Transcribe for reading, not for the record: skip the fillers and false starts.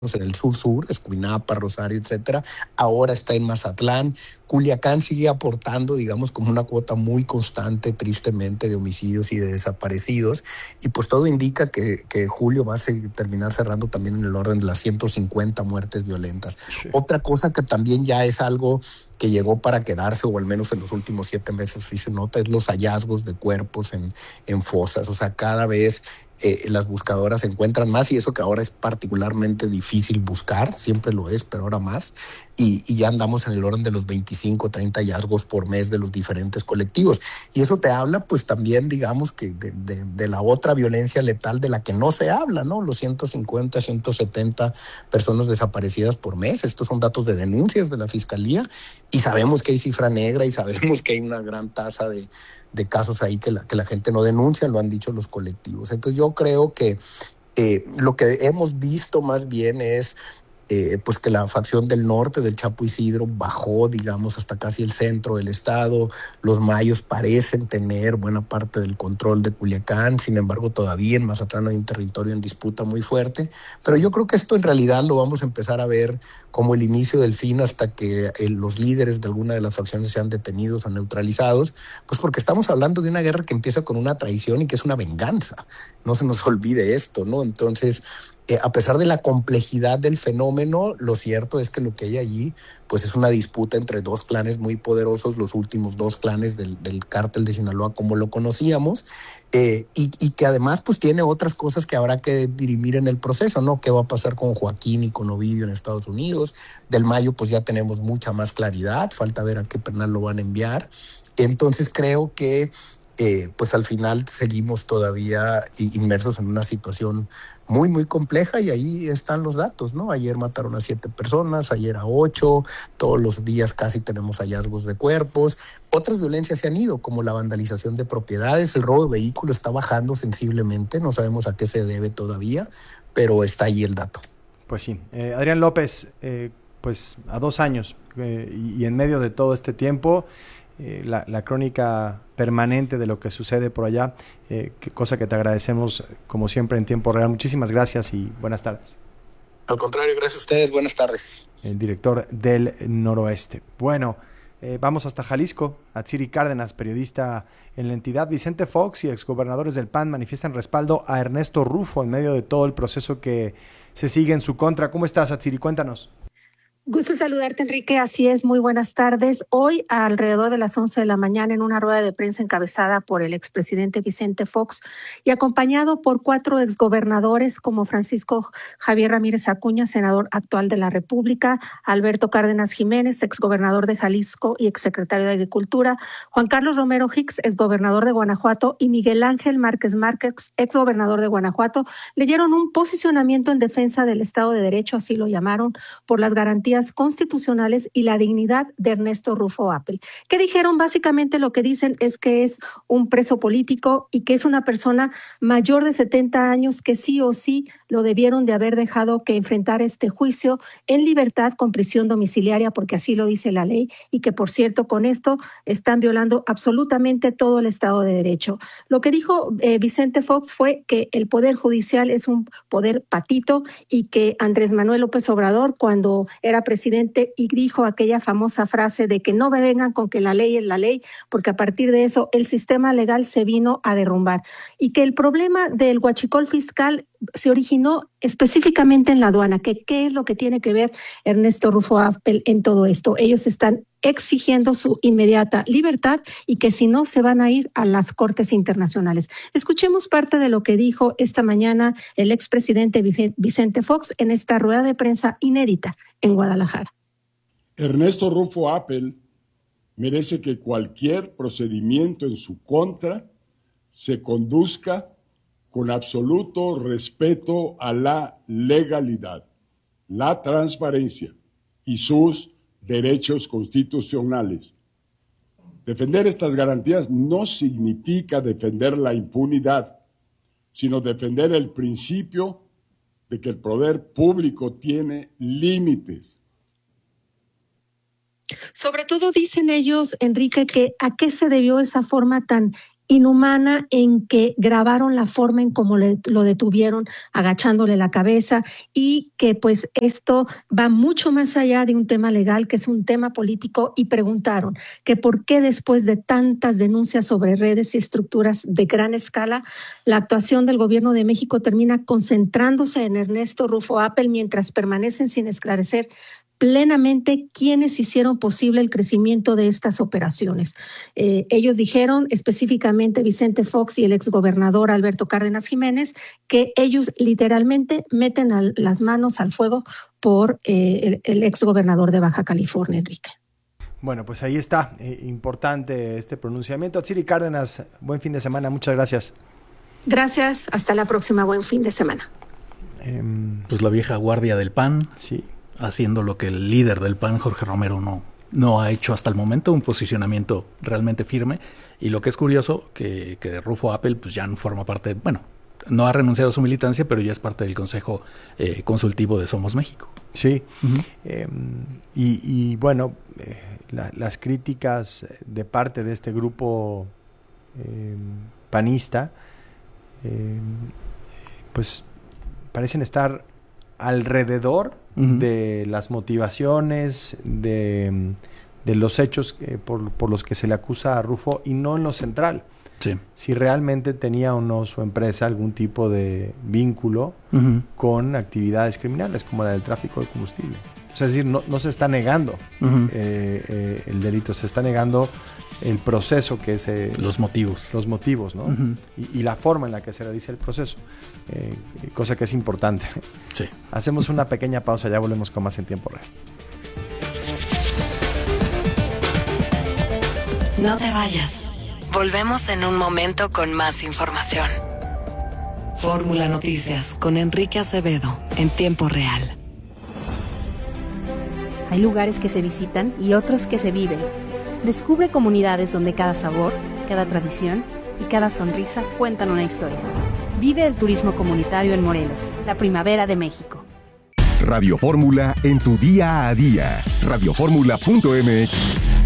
en el sur, Escuinapa, Rosario, etcétera. Ahora está en Mazatlán. Culiacán sigue aportando, digamos, como una cuota muy constante, tristemente, de homicidios y de desaparecidos. Y pues todo indica que julio va a terminar cerrando también en el orden de las 150 muertes violentas. Sí. Otra cosa que también ya es algo que llegó para quedarse, o al menos en los últimos 7 meses sí se nota, es los hallazgos de cuerpos en fosas. O sea, cada vez las buscadoras encuentran más, y eso que ahora es particularmente difícil buscar, siempre lo es, pero ahora más, y ya andamos en el orden de los 25, 30 hallazgos por mes de los diferentes colectivos. Y eso te habla pues también, digamos, que de la otra violencia letal de la que no se habla, ¿no? Los 150, 170 personas desaparecidas por mes. Estos son datos de denuncias de la Fiscalía, y sabemos que hay cifra negra y sabemos que hay una gran tasa de casos ahí que la gente no denuncia, lo han dicho los colectivos. Entonces yo creo que lo que hemos visto más bien es pues que la facción del norte del Chapo Isidro bajó, digamos, hasta casi el centro del estado. Los mayos parecen tener buena parte del control de Culiacán, sin embargo todavía en Mazatlán hay un territorio en disputa muy fuerte, pero yo creo que esto en realidad lo vamos a empezar a ver como el inicio del fin, hasta que los líderes de alguna de las facciones sean detenidos o neutralizados, pues porque estamos hablando de una guerra que empieza con una traición y que es una venganza. No se nos olvide esto, ¿no? Entonces, a pesar de la complejidad del fenómeno, lo cierto es que lo que hay allí pues es una disputa entre dos clanes muy poderosos, los últimos dos clanes del cártel de Sinaloa como lo conocíamos, y que además pues tiene otras cosas que habrá que dirimir en el proceso, ¿no? ¿Qué va a pasar con Joaquín y con Ovidio en Estados Unidos? Del Mayo pues ya tenemos mucha más claridad, falta ver a qué penal lo van a enviar. Entonces creo que pues al final seguimos todavía inmersos en una situación muy, muy compleja, y ahí están los datos, ¿no? Ayer mataron a 7 personas, ayer a 8, todos los días casi tenemos hallazgos de cuerpos. Otras violencias se han ido, como la vandalización de propiedades, el robo de vehículos está bajando sensiblemente, no sabemos a qué se debe todavía, pero está ahí el dato. Pues sí. Adrián López, pues a 2 años y en medio de todo este tiempo, la crónica permanente de lo que sucede por allá, cosa que te agradecemos como siempre en tiempo real. Muchísimas gracias y buenas tardes. Al contrario, gracias a ustedes, buenas tardes. El director del Noroeste. Bueno, vamos hasta Jalisco. Atsiri Cárdenas, periodista en la entidad. Vicente Fox y exgobernadores del PAN manifiestan respaldo a Ernesto Rufo en medio de todo el proceso que se sigue en su contra. ¿Cómo estás, Atsiri? Cuéntanos. Gusto saludarte, Enrique. Así es, muy buenas tardes. Hoy, alrededor de las 11 de la mañana, en una rueda de prensa encabezada por el expresidente Vicente Fox y acompañado por 4 exgobernadores como Francisco Javier Ramírez Acuña, senador actual de la República, Alberto Cárdenas Jiménez, exgobernador de Jalisco y exsecretario de Agricultura, Juan Carlos Romero Hicks, exgobernador de Guanajuato, y Miguel Ángel Márquez Márquez, exgobernador de Guanajuato, leyeron un posicionamiento en defensa del Estado de Derecho, así lo llamaron, por las garantías constitucionales y la dignidad de Ernesto Rufo Appel. ¿Qué dijeron? Básicamente lo que dicen es que es un preso político y que es una persona mayor de 70 años que sí o sí lo debieron de haber dejado que enfrentar este juicio en libertad con prisión domiciliaria, porque así lo dice la ley, y que por cierto con esto están violando absolutamente todo el Estado de Derecho. Lo que dijo Vicente Fox fue que el Poder Judicial es un poder patito y que Andrés Manuel López Obrador, cuando era presidente, y dijo aquella famosa frase de que no me vengan con que la ley es la ley, porque a partir de eso el sistema legal se vino a derrumbar, y que el problema del huachicol fiscal se originó específicamente en la aduana. ¿Qué es lo que tiene que ver Ernesto Rufo Appel en todo esto? Ellos están exigiendo su inmediata libertad y que si no se van a ir a las cortes internacionales. Escuchemos parte de lo que dijo esta mañana el expresidente Vicente Fox en esta rueda de prensa inédita en Guadalajara. Ernesto Rufo Appel merece que cualquier procedimiento en su contra se conduzca con absoluto respeto a la legalidad, la transparencia y sus derechos constitucionales. Defender estas garantías no significa defender la impunidad, sino defender el principio de que el poder público tiene límites. Sobre todo dicen ellos, Enrique, que a qué se debió esa forma tan inhumana en que grabaron la forma en cómo lo detuvieron, agachándole la cabeza, y que pues esto va mucho más allá de un tema legal, que es un tema político, y preguntaron que por qué después de tantas denuncias sobre redes y estructuras de gran escala, la actuación del gobierno de México termina concentrándose en Ernesto Rufo Appel, mientras permanecen sin esclarecer plenamente quiénes hicieron posible el crecimiento de estas operaciones. Ellos dijeron, específicamente Vicente Fox y el exgobernador Alberto Cárdenas Jiménez, que ellos literalmente meten las manos al fuego por el exgobernador de Baja California, Enrique. Bueno, pues ahí está, importante este pronunciamiento. Atsiri Cárdenas, buen fin de semana, muchas gracias. Gracias, hasta la próxima, buen fin de semana. Pues la vieja guardia del PAN. Sí. Haciendo lo que el líder del PAN, Jorge Romero, no ha hecho hasta el momento, un posicionamiento realmente firme. Y lo que es curioso, que Rufo Appel pues ya no forma parte, no ha renunciado a su militancia, pero ya es parte del Consejo Consultivo de Somos México. Sí, bueno, las críticas de parte de este grupo panista, pues parecen estar alrededor de las motivaciones, de los hechos por los que se le acusa a Rufo, y no en lo central. Sí. Si realmente tenía o no su empresa algún tipo de vínculo con actividades criminales como la del tráfico de combustible. O sea, es decir, no se está negando el delito, se está negando el proceso que es... Los motivos, ¿no? Y la forma en la que se realiza el proceso, cosa que es importante. Sí. Hacemos una pequeña pausa, ya volvemos con más en tiempo real. No te vayas. Volvemos en un momento con más información. Fórmula Noticias con Enrique Acevedo en tiempo real. Hay lugares que se visitan y otros que se viven. Descubre comunidades donde cada sabor, cada tradición y cada sonrisa cuentan una historia. Vive el turismo comunitario en Morelos, la primavera de México. Radio Fórmula en tu día a día. Radioformula.mx